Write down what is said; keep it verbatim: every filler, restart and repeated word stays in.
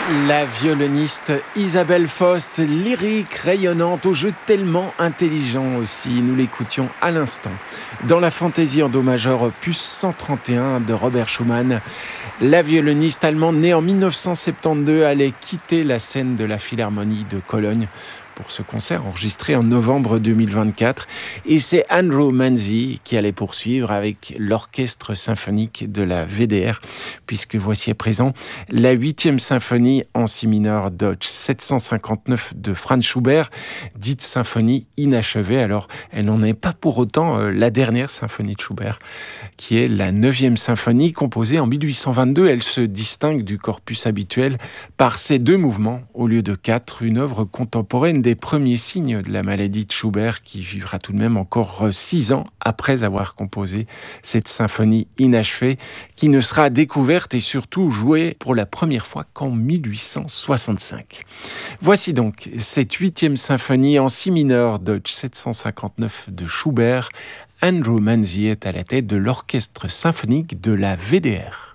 La violoniste Isabelle Faust, lyrique, rayonnante, au jeu tellement intelligent aussi. Nous l'écoutions à l'instant. Dans la fantaisie en do majeur opus cent trente et un de Robert Schumann, la violoniste allemande née en mille neuf cent soixante-douze allait quitter la scène de la Philharmonie de Cologne pour ce concert enregistré en novembre deux mille vingt-quatre. Et c'est Andrew Manzi qui allait poursuivre avec l'orchestre symphonique de la V D R, puisque voici à présent la huitième symphonie en si mineur Deutsch sept cent cinquante-neuf de Franz Schubert, dite symphonie inachevée. Alors, elle n'en est pas pour autant euh, la dernière symphonie de Schubert, qui est la neuvième symphonie composée en mille huit cent vingt-deux. Elle se distingue du corpus habituel par ses deux mouvements au lieu de quatre, une œuvre contemporaine des premiers signes de la maladie de Schubert, qui vivra tout de même encore six ans après avoir composé cette symphonie inachevée, qui ne sera découverte et surtout jouée pour la première fois qu'en mille huit cent soixante-cinq. Voici donc cette huitième symphonie en si mineur Deutsch sept cent cinquante-neuf de Schubert. Andrew Manzi est à la tête de l'orchestre symphonique de la V D R.